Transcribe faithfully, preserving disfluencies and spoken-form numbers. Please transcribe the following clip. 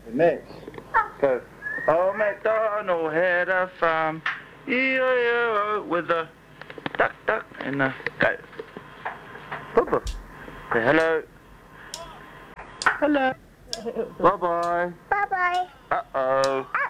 Next. Go. Old MacDonald had a farm, E I O with a duck, duck, and a goat. Bubba. Say hello. Hello. Bye bye. Bye bye. Uh oh.